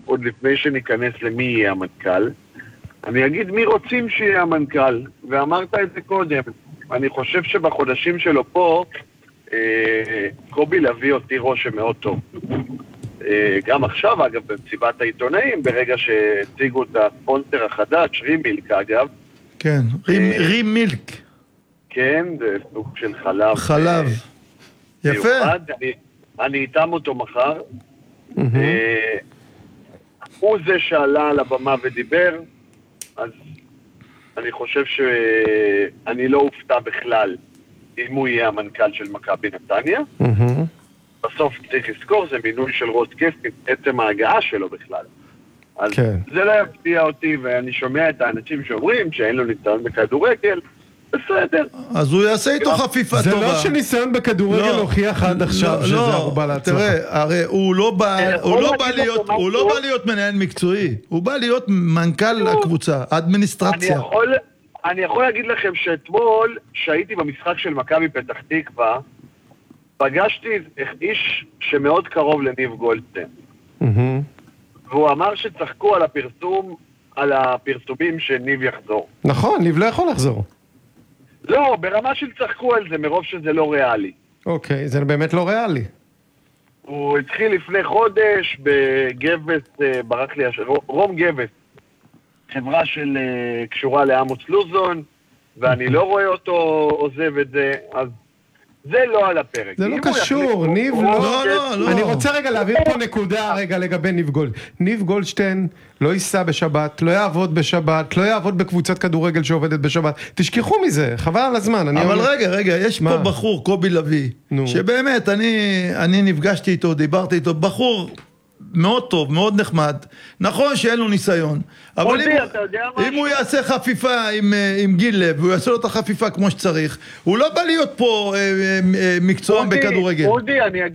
עוד לפני שניכנס למי יהיה המנכ"ל, אני אגיד מי רוצים שיהיה המנכ"ל, ואמרת את זה קודם. אני חושב שבחודשים שלו פה, קובי לביא אותי רושם מאוד טוב. גם עכשיו, אגב, במסיבת העיתונאים, ברגע שהציגו את הספונסר החדש, רימילק, אגב. כן, רימילק. כן, זה סוג של חלב. חלב. יפה. אני איתם אותו מחר. הוא זה שעלה על הבמה ודיבר, אז אני חושב שאני לא אופתע בכלל אם הוא יהיה המנכ"ל של מכבי נתניה. בסוף צריך לזכור, זה מינוי של רוס קסטין, עצם ההגעה שלו בכלל. אז זה לא יפתיע אותי, ואני שומע את האנשים שאומרים שאין לו ניסיון בכדורגל, בסדר. אז הוא יעשה איתו חפיפה טובה. זה לא שניסיון בכדורגל הוכיח עד עכשיו שזה ערובה להצלחה. תראה, הרי הוא לא בא להיות מנהל מקצועי, הוא בא להיות מנכ"ל הקבוצה, אדמיניסטרציה. אני יכול להגיד לכם שאתמול, שהייתי במשחק של מכבי פתח תקווה, פגשתי איש שמאוד קרוב לניב גולדשטיין. והוא אמר שצחקו על הפרסומים שניב יחזור. נכון, ניב לא יכול לחזור. לא, ברמה של צחקו על זה, מרוב שזה לא ריאלי. אוקיי, זה באמת לא ריאלי. הוא התחיל לפני חודש בגבס, ברק לי, רום גבס, חברה של קשורה לעמוס לוזון, ואני לא רואה אותו עוזב את זה, אז זה לא על הפרק. זה לא קשור, ניב לא. אני רוצה רגע להעביר פה נקודה רגע לגבי ניב גולדשטיין. ניב גולדשטיין לא ייסע בשבת, לא יעבוד בשבת, לא יעבוד בקבוצת כדורגל שעובדת בשבת. תשכחו מזה, חבל על הזמן. אבל רגע, יש פה בחור, קובי לביא, שבאמת אני נפגשתי איתו, דיברתי איתו, בחור מאוד טוב, מאוד נחמד. נכון שאין לו ניסיון, אבל אם הוא יעשה חפיפה עם גיל לב, והוא יעשה לו את החפיפה כמו שצריך, הוא לא בא להיות פה מקצוען בכדורגל. אודי, אני